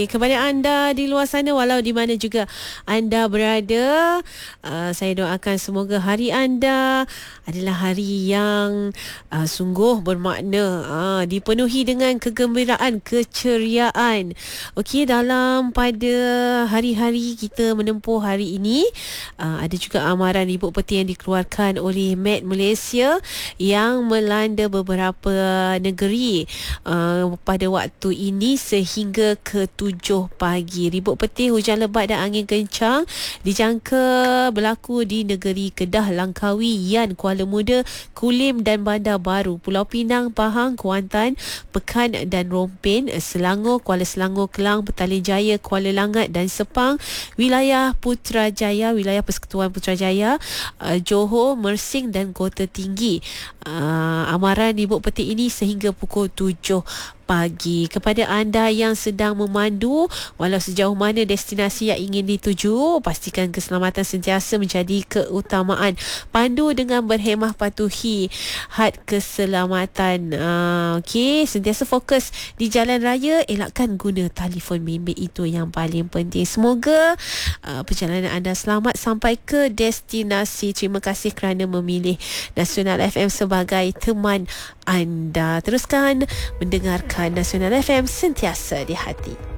Kepada anda di luar sana, walau di mana juga anda berada, saya doakan semoga hari anda adalah hari yang sungguh bermakna, dipenuhi dengan kegembiraan, keceriaan. Okey, dalam pada hari-hari kita menempuh hari ini, ada juga amaran ibu peti yang dikeluarkan oleh Met Malaysia yang melanda beberapa negeri pada waktu ini sehingga ke-7 pagi. Ribut peti, hujan lebat dan angin kencang dijangka berlaku di negeri Kedah, Langkawi, Yan, Kuala Muda, Kulim dan Bandar Baru, Pulau Pinang, Pahang, Kuantan, Pekan dan Rompin, Selangor, Kuala Selangor, Kelang, Petaling Jaya, Kuala Langat dan Sepang, wilayah Putrajaya, wilayah Persekutuan Putrajaya, Johor, Mersing dan Kota Tinggi. Amaran ribut peti ini sehingga pukul 7 pagi. Kepada anda yang sedang memandu, walau sejauh mana destinasi yang ingin dituju, pastikan keselamatan sentiasa menjadi keutamaan. Pandu dengan berhemah, patuhi had keselamatan. Okey, sentiasa fokus di jalan raya, elakkan guna telefon bimbit, itu yang paling penting. Semoga perjalanan anda selamat sampai ke destinasi. Terima kasih kerana memilih Nasional FM sebagai teman anda. Teruskan mendengarkan Nasional FM, sentiasa di hati.